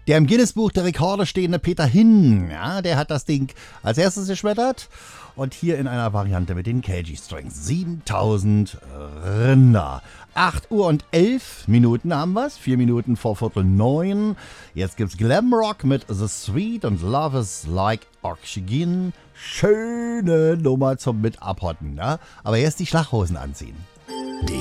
Der im Guinness-Buch der Rekorde stehende Peter Hinn, ja, der hat das Ding als erstes geschmettert. Und hier in einer Variante mit den KG-Strings. 7000 Rinder. 8 Uhr und 11 Minuten haben wir's. 4 Minuten vor 8:45. Jetzt gibt's Glamrock mit The Sweet und Love is Like Oxygen. Schöne Nummer zum mit abhotten, ne? Aber erst die Schlaghosen anziehen.